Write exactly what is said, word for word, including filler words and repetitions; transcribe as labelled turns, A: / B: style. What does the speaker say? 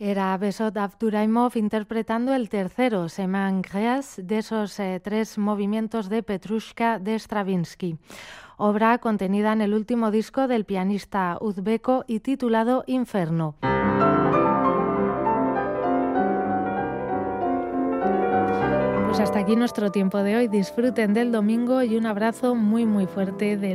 A: Era Besot Abduraimov interpretando el tercero, Seman Gres, de esos eh, tres movimientos de Petrushka de Stravinsky, obra contenida en el último disco del pianista uzbeco y titulado Inferno. Pues hasta aquí nuestro tiempo de hoy. Disfruten del domingo y un abrazo muy muy fuerte de